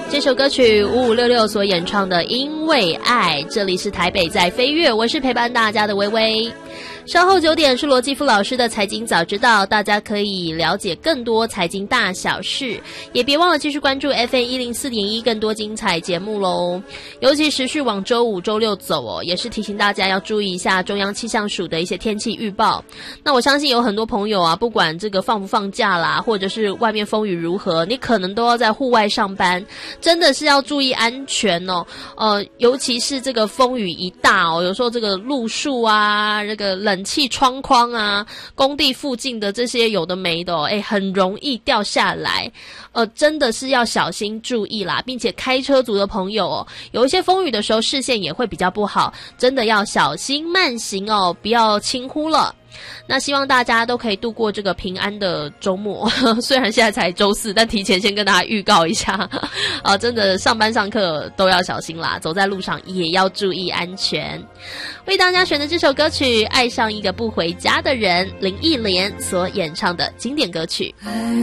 这首歌曲5566所演唱的《因为爱》，这里是台北在飞跃，我是陪伴大家的微微。稍后9点是罗继夫老师的财经早知道，大家可以了解更多财经大小事，也别忘了继续关注 FM104.1 更多精彩节目咯。尤其持续往周5、周6走哦，也是提醒大家要注意一下中央气象署的一些天气预报。那我相信有很多朋友啊，不管这个放不放假啦，或者是外面风雨如何，你可能都要在户外上班，真的是要注意安全哦。尤其是这个风雨一大哦，有时候这个路树啊，这个冷气窗框啊，工地附近的这些有的没的哦，很容易掉下来。真的是要小心注意啦，并且开车族的朋友哦，有一些风雨的时候视线也会比较不好，真的要小心慢行哦，不要轻忽了。那希望大家都可以度过这个平安的周末，虽然现在才周4，但提前先跟大家预告一下，真的上班上课都要小心啦，走在路上也要注意安全。为大家选的这首歌曲《爱上一个不回家的人》，林忆莲所演唱的经典歌曲。